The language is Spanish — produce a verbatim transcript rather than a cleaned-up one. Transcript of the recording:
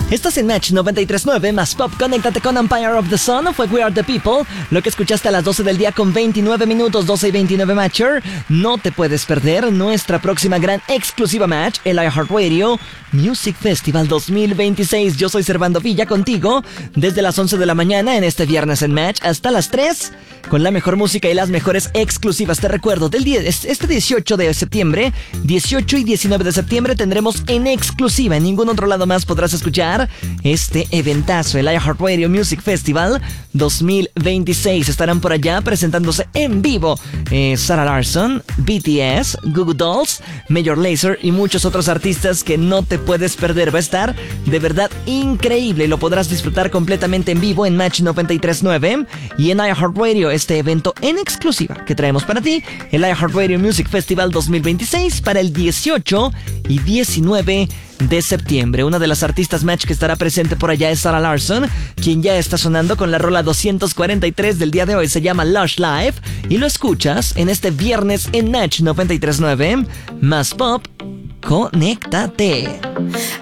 Estás en Match noventa y tres punto nueve más Pop. Conéctate con Empire of the Sun. Fue We Are the People. Lo que escuchaste a las doce del día con veintinueve minutos, doce y veintinueve Matcher. No te puedes perder nuestra próxima gran exclusiva match, el iHeartRadio Music Festival dos mil veintiséis. Yo soy Servando Villa contigo desde las once de la mañana en este viernes en Match hasta las tres con la mejor música y las mejores exclusivas. Te recuerdo, del día, este dieciocho de septiembre, dieciocho y diecinueve de septiembre tendremos en exclusiva, en ningún otro lado más podrás escuchar este eventazo, el iHeartRadio Music Festival dos mil veintiséis. Estarán por allá presentándose en vivo eh, Sarah Larsson, B T S, Goo Goo Dolls, Major Lazer y muchos otros artistas que no te puedes perder. Va a estar de verdad increíble y lo podrás disfrutar completamente en vivo en Match noventa y tres punto nueve y en iHeartRadio, este evento en exclusiva que traemos para ti, el iHeartRadio Music Festival dos mil veintiséis para el dieciocho y diecinueve de septiembre. Una de las artistas Match que estará presente por allá es Sarah Larsson, quien ya está sonando con la rola doscientos cuarenta y tres del día de hoy. Se llama Lush Life y lo escuchas en este viernes en Match noventa y tres punto nueve más Pop. Conéctate.